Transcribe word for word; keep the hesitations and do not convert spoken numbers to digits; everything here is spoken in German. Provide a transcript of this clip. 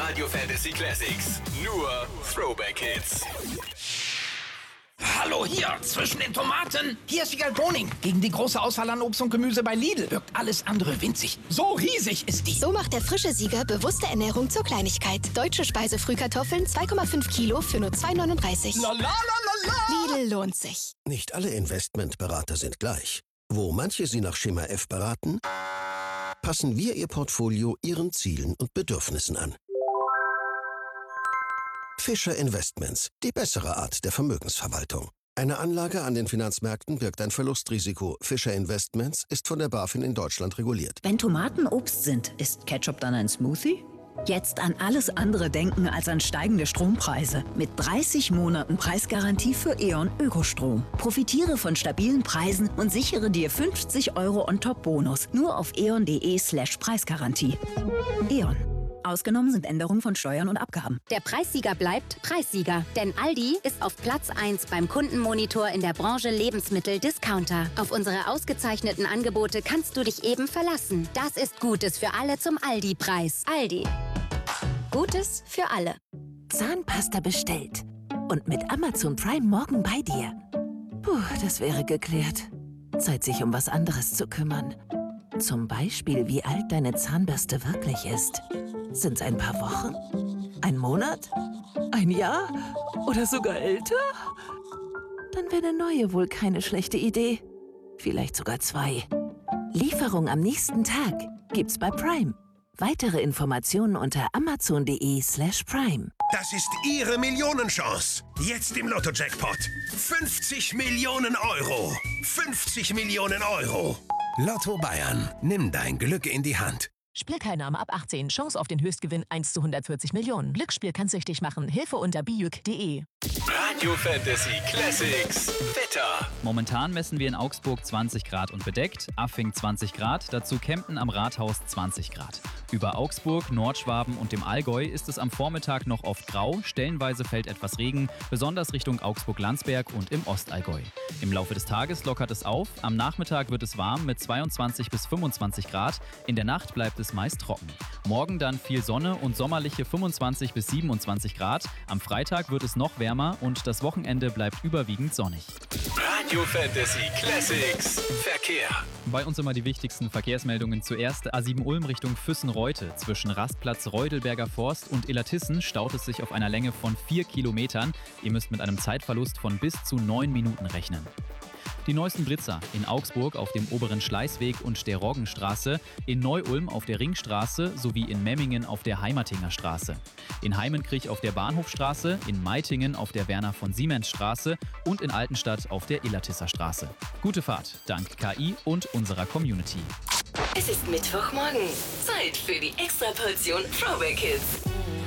Radio Fantasy Classics. Nur Throwback Hits. Hallo hier, zwischen den Tomaten. Hier ist Sigal Boning. Gegen die große Auswahl an Obst und Gemüse bei Lidl wirkt alles andere winzig. So riesig ist die. So macht der frische Sieger bewusste Ernährung zur Kleinigkeit. Deutsche Speisefrühkartoffeln zwei Komma fünf Kilo für nur zwei neununddreißig. La la la la la. Lidl lohnt sich. Nicht alle Investmentberater sind gleich. Wo manche Sie nach Schema F beraten, passen wir Ihr Portfolio Ihren Zielen und Bedürfnissen an. Fischer Investments, die bessere Art der Vermögensverwaltung. Eine Anlage an den Finanzmärkten birgt ein Verlustrisiko. Fischer Investments ist von der BaFin in Deutschland reguliert. Wenn Tomaten Obst sind, ist Ketchup dann ein Smoothie? Jetzt an alles andere denken als an steigende Strompreise. Mit dreißig Monaten Preisgarantie für E.ON Ökostrom. Profitiere von stabilen Preisen und sichere dir fünfzig Euro On-Top-Bonus. Nur auf eon.de slash Preisgarantie. E.ON. Ausgenommen sind Änderungen von Steuern und Abgaben. Der Preissieger bleibt Preissieger, denn Aldi ist auf Platz eins beim Kundenmonitor in der Branche Lebensmittel-Discounter. Auf unsere ausgezeichneten Angebote kannst du dich eben verlassen. Das ist Gutes für alle zum Aldi-Preis. Aldi. Gutes für alle. Zahnpasta bestellt. Und mit Amazon Prime morgen bei dir. Puh, das wäre geklärt. Zeit, sich um was anderes zu kümmern. Zum Beispiel, wie alt deine Zahnbürste wirklich ist. Sind's ein paar Wochen? Ein Monat? Ein Jahr? Oder sogar älter? Dann wäre eine neue wohl keine schlechte Idee. Vielleicht sogar zwei. Lieferung am nächsten Tag gibt's bei Prime. Weitere Informationen unter amazon.de slash prime. Das ist Ihre Millionenchance. Jetzt im Lotto-Jackpot. fünfzig Millionen Euro. fünfzig Millionen Euro. Lotto Bayern. Nimm dein Glück in die Hand. Spielteilnahme ab achtzehn. Chance auf den Höchstgewinn eins zu hundertvierzig Millionen. Glücksspiel kann süchtig machen. Hilfe unter bijuk punkt de. Radio Fantasy Classics. Wetter. Momentan messen wir in Augsburg zwanzig Grad und bedeckt, Affing zwanzig Grad, dazu Kempten am Rathaus zwanzig Grad. Über Augsburg, Nordschwaben und dem Allgäu ist es am Vormittag noch oft grau, stellenweise fällt etwas Regen, besonders Richtung Augsburg-Landsberg und im Ostallgäu. Im Laufe des Tages lockert es auf, am Nachmittag wird es warm mit zweiundzwanzig bis fünfundzwanzig Grad, in der Nacht bleibt es meist trocken. Morgen dann viel Sonne und sommerliche fünfundzwanzig bis siebenundzwanzig Grad, am Freitag wird es noch wärmer und das Wochenende bleibt überwiegend sonnig. Radio Fantasy Classics. Verkehr. Bei uns immer die wichtigsten Verkehrsmeldungen. Zuerst A sieben Ulm Richtung Füssen-Reute. Zwischen Rastplatz Reudelberger Forst und Illertissen staut es sich auf einer Länge von vier Kilometern. Ihr müsst mit einem Zeitverlust von bis zu neun Minuten rechnen. Die neuesten Blitzer in Augsburg auf dem oberen Schleißweg und der Roggenstraße, in Neu-Ulm auf der Ringstraße sowie in Memmingen auf der Heimatinger Straße. In Heimenkirch auf der Bahnhofstraße, in Meitingen auf der Werner von Siemens Straße und in Altenstadt auf der Illertisser Straße. Gute Fahrt, dank K I und unserer Community. Es ist Mittwochmorgen. Zeit für die Extraportion Throwback Hits.